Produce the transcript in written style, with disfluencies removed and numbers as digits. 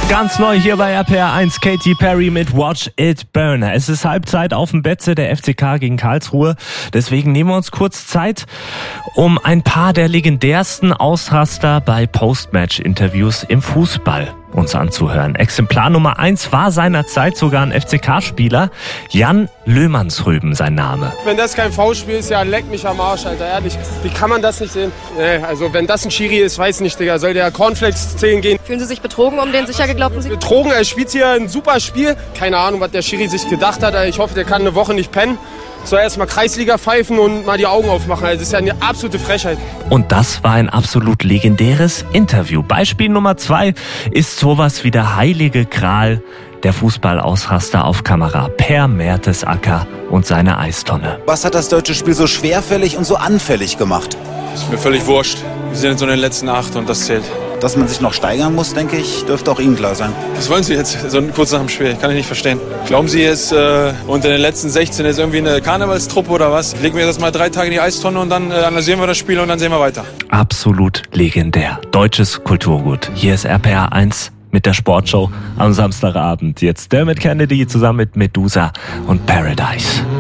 Ganz neu hier bei RPR 1, Katy Perry mit Watch It Burn. Es ist Halbzeit auf dem Betze, der FCK gegen Karlsruhe. Deswegen nehmen wir uns kurz Zeit, um ein paar der legendärsten Ausraster bei Postmatch-Interviews im Fußball uns anzuhören. Exemplar Nummer 1 war seinerzeit sogar ein FCK-Spieler, Jan Löhmannsrüben sein Name. Wenn das kein Foulspiel ist, ja, leck mich am Arsch, Alter, ehrlich. Wie kann man das nicht sehen? Nee, also wenn das ein Schiri ist, weiß nicht, Digga, soll der Cornflakes 10 gehen? Fühlen Sie sich betrogen um den sicher geglaubten Sieg? Betrogen, er spielt hier ein super Spiel. Keine Ahnung, was der Schiri sich gedacht hat. Ich hoffe, der kann eine Woche nicht pennen. Soll erst mal Kreisliga pfeifen und mal die Augen aufmachen. Das ist ja eine absolute Frechheit. Und das war ein absolut legendäres Interview. Beispiel Nummer 2 ist sowas wie der heilige Gral der Fußballausraster auf Kamera. Per Mertesacker und seine Eistonne. Was hat das deutsche Spiel so schwerfällig und so anfällig gemacht? Ist mir völlig wurscht. Wir sind jetzt so in den letzten 8 und das zählt. Dass man sich noch steigern muss, denke ich, dürfte auch Ihnen klar sein. Was wollen Sie jetzt so kurz nach dem Spiel? Kann ich nicht verstehen. Glauben Sie jetzt, unter den letzten 16 ist irgendwie eine Karnevalstruppe oder was? Legen wir das mal 3 Tage in die Eistonne und dann analysieren wir das Spiel und dann sehen wir weiter. Absolut legendär. Deutsches Kulturgut. Hier ist RPR 1 mit der Sportshow am Samstagabend. Jetzt Dermot Kennedy zusammen mit Medusa und Paradise.